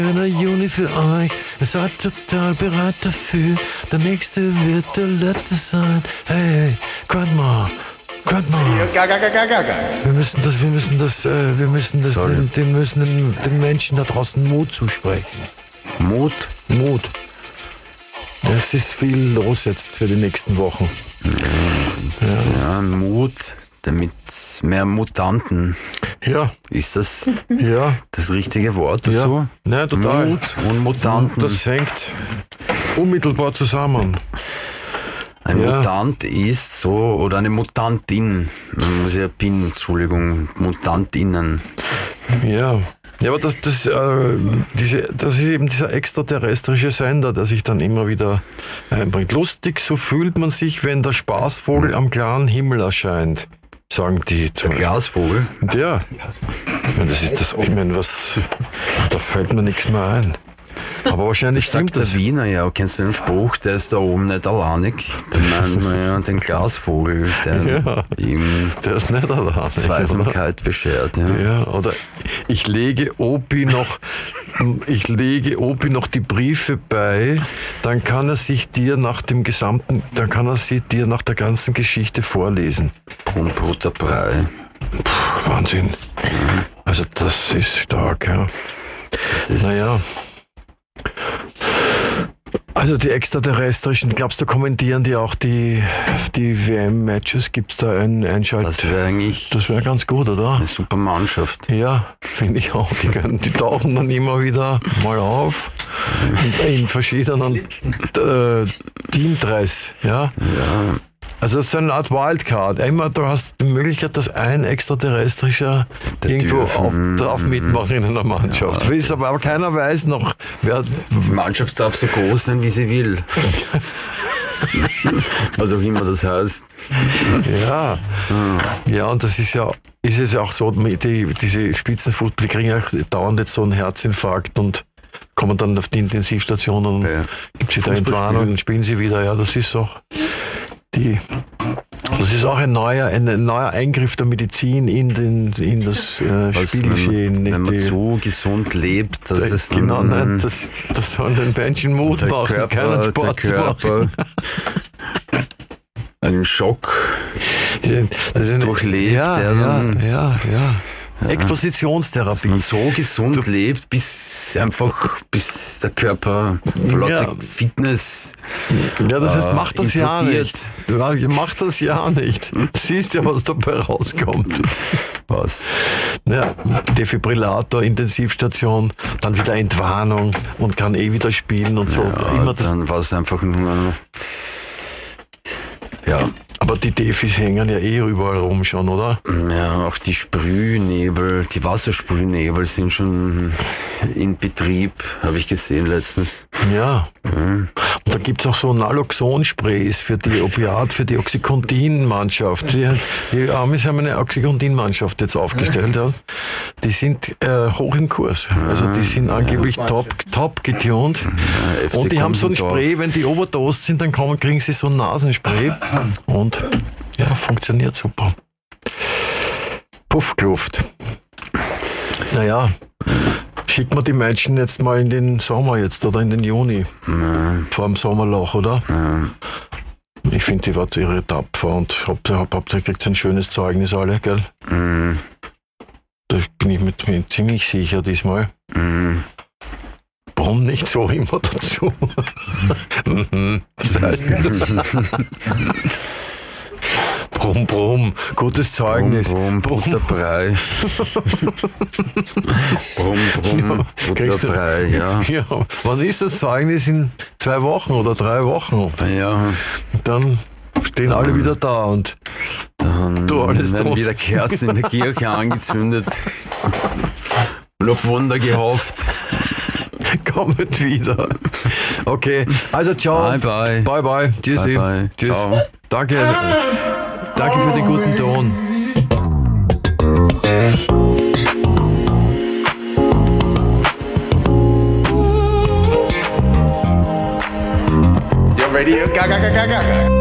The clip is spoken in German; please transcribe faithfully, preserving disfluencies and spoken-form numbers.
Schöner Juni für euch, ihr seid total bereit dafür. Der nächste wird der letzte sein. Hey, grad mal, grad mal. Wir müssen das, wir müssen das, äh, wir müssen das, den, den müssen den, den Menschen da draußen Mut zusprechen. Mut? Mut. Es ist viel los jetzt für die nächsten Wochen. Ja, ja Mut, damit mehr Mutanten. Ja. Ist das ja. das richtige Wort dazu? Ja, ja, total. Mut und Mutanten. Das hängt unmittelbar zusammen. Ein ja. Mutant ist so, oder eine Mutantin. Man muss ja bin, Entschuldigung, Mutantinnen. Ja. Ja, aber das, das, äh, diese, das ist eben dieser extraterrestrische Sender, der sich dann immer wieder einbringt. Lustig, so fühlt man sich, wenn der Spaßvogel am klaren Himmel erscheint, sagen die. Der Glasvogel? Ja. Ich meine, das ist das, ich meine, was, da fällt mir nichts mehr ein. Aber wahrscheinlich das stimmt sagt der das. Wiener, ja, kennst du den Spruch, der ist da oben nicht alleinig. Den meint man ja den Glasvogel, der ja, ihm der ist nicht alleinig, Zweisamkeit oder? beschert. Ja. ja, oder ich lege Opi noch, ich lege Opi noch die Briefe bei, dann kann er sich dir nach dem gesamten, dann kann er sie dir nach der ganzen Geschichte vorlesen. Brunbruterbrei. Puh, Wahnsinn. Ja. Also das ist stark, ja. Das ist naja. Also die Extraterrestrischen, glaubst du, kommentieren die auch die, die W M-Matches? Gibt es da ein Einschalt? Das wäre eigentlich das wäre ganz gut, oder? Eine super Mannschaft. Ja, finde ich auch. Die, können, die tauchen dann immer wieder mal auf in verschiedenen äh, Teamdress. Ja? Ja. Also das ist eine Art Wildcard. Einmal, du hast die Möglichkeit, dass ein Extraterrestrischer Der irgendwo auf, dürfen, drauf mitmacht in einer Mannschaft. Ja, aber, aber keiner weiß noch, wer... Die Mannschaft darf so groß sein, wie sie will. Was auch immer das heißt. Ja, ja, und das ist ja, ist es ja auch so, die, diese Spitzenfußballer kriegen ja dauernd jetzt so einen Herzinfarkt und kommen dann auf die Intensivstation und ja. gibt es wieder Entwarnung und spielen sie wieder. Ja, das ist auch die, das ist auch ein neuer, ein, ein neuer Eingriff der Medizin in, den, in das äh, Spielgeschehen. Wenn man, wenn man die, so gesund lebt, dass das, es genau, nein, das, das soll den Menschen Mut machen, Körper, keinen Sport der Körper machen. einen Schock das ist eine, durchlebt, ja, der dann, ja, ja, ja. Ja. Expositionstherapie. Dass man so gesund du, lebt, bis einfach, bis der Körper vor lauter ja. Fitness Ja, das heißt, mach das ja implodiert. nicht. Ja, mach das ja nicht. Du siehst ja, was dabei rauskommt. Was? Ja, Defibrillator, Intensivstation, dann wieder Entwarnung und kann eh wieder spielen und so. Ja, Immer das, dann war es einfach nur... Ja. aber die Defis hängen ja eh überall rum schon, oder? Ja, auch die Sprühnebel, die Wassersprühnebel sind schon in Betrieb, habe ich gesehen letztens. Ja. Mhm. Und da gibt es auch so Naloxon-Sprays für die Opiat, für die Oxycontin-Mannschaft. Die, die Amis haben eine Oxycontin-Mannschaft jetzt aufgestellt. Ja. Die sind äh, hoch im Kurs. Also die sind angeblich top, top getunt. Ja, und die haben so ein Spray, wenn die overdosed sind, dann kommen, kriegen sie so ein Nasenspray. Und ja, funktioniert super. Puffkluft. Naja, schicken wir die Menschen jetzt mal in den Sommer jetzt oder in den Juni. Ja. Vor dem Sommerloch, oder? Ja. Ich finde, die wart ihre tapfer und habt, habt, ihr kriegt ein schönes Zeugnis alle, gell? Mhm. Da bin ich mit mir ziemlich sicher diesmal. Mhm. Warum nicht so immer dazu? Was heißt das? Brumm, brumm, gutes Zeugnis. Brumm, brumm, Butterbrei. Brumm, brumm, Butterbrei, ja. Ja. Wann ist das Zeugnis? In zwei Wochen oder drei Wochen? Ja. Dann stehen dann, alle wieder da und dann du alles werden drauf. wieder Kerzen in der Kirche angezündet und auf Wunder gehofft. Kommt wieder. Okay, also ciao. Bye, bye. Bye, bye. Tschüssi. Bye, bye. Tschüss. Ciao. Danke. Danke für den guten Ton. You're ready? Gaga, gaga, gaga.